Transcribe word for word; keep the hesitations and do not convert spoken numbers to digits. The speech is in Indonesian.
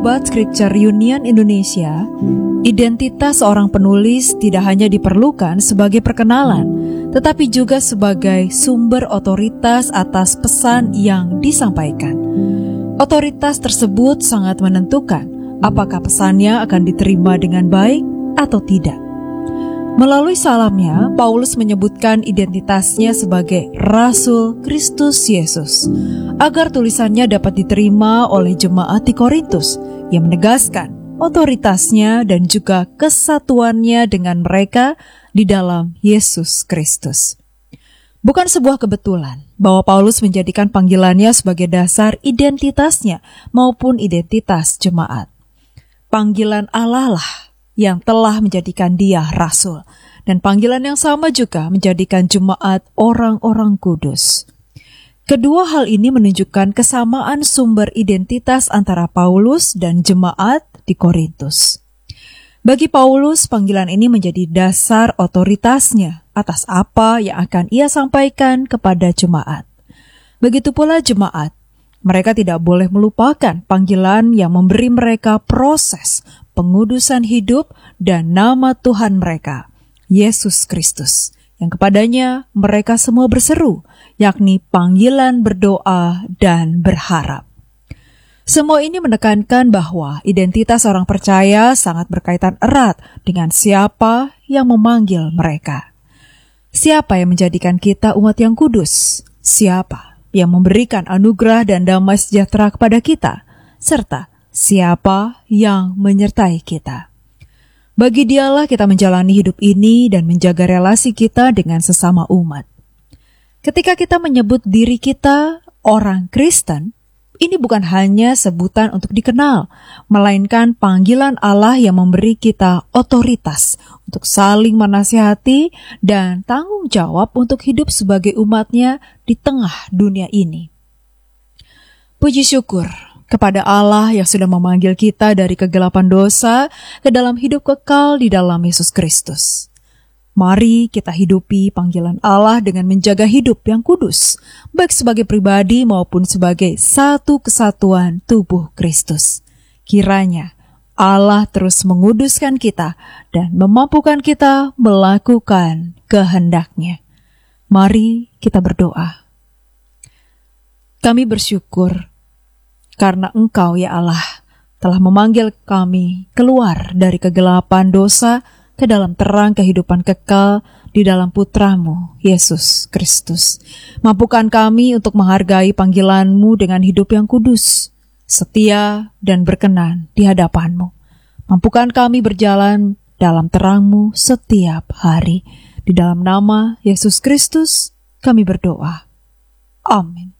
Sahabat Scripture Union Indonesia, identitas seorang penulis tidak hanya diperlukan sebagai perkenalan, tetapi juga sebagai sumber otoritas atas pesan yang disampaikan. Otoritas tersebut sangat menentukan apakah pesannya akan diterima dengan baik atau tidak. Melalui salamnya, Paulus menyebutkan identitasnya sebagai Rasul Kristus Yesus, agar tulisannya dapat diterima oleh jemaat di Korintus, yang menegaskan otoritasnya dan juga kesatuannya dengan mereka di dalam Yesus Kristus. Bukan sebuah kebetulan bahwa Paulus menjadikan panggilannya sebagai dasar identitasnya maupun identitas jemaat. Panggilan Allah lah yang telah menjadikan dia rasul, dan panggilan yang sama juga menjadikan jemaat orang-orang kudus. Kedua hal ini menunjukkan kesamaan sumber identitas antara Paulus dan jemaat di Korintus. Bagi Paulus, panggilan ini menjadi dasar otoritasnya atas apa yang akan ia sampaikan kepada jemaat. Begitu pula jemaat. Mereka tidak boleh melupakan panggilan yang memberi mereka proses pengudusan hidup dan nama Tuhan mereka, Yesus Kristus, yang kepadanya mereka semua berseru, yakni panggilan berdoa dan berharap. Semua ini menekankan bahwa identitas orang percaya sangat berkaitan erat dengan siapa yang memanggil mereka. Siapa yang menjadikan kita umat yang kudus? Siapa yang memberikan anugerah dan damai sejahtera kepada kita, serta siapa yang menyertai kita. Bagi Dialah kita menjalani hidup ini dan menjaga relasi kita dengan sesama umat. Ketika kita menyebut diri kita orang Kristen, ini bukan hanya sebutan untuk dikenal, melainkan panggilan Allah yang memberi kita otoritas untuk saling menasihati dan tanggung jawab untuk hidup sebagai umat-Nya di tengah dunia ini. Puji syukur kepada Allah yang sudah memanggil kita dari kegelapan dosa ke dalam hidup kekal di dalam Yesus Kristus. Mari kita hidupi panggilan Allah dengan menjaga hidup yang kudus, baik sebagai pribadi maupun sebagai satu kesatuan tubuh Kristus. Kiranya Allah terus menguduskan kita dan memampukan kita melakukan kehendak-Nya. Mari kita berdoa. Kami bersyukur karena Engkau, ya Allah, telah memanggil kami keluar dari kegelapan dosa ke dalam terang kehidupan kekal di dalam Putra-Mu, Yesus Kristus. Mampukan kami untuk menghargai panggilan-Mu dengan hidup yang kudus, setia dan berkenan di hadapan-Mu. Mampukan kami berjalan dalam terang-Mu setiap hari. Di dalam nama Yesus Kristus kami berdoa. Amin.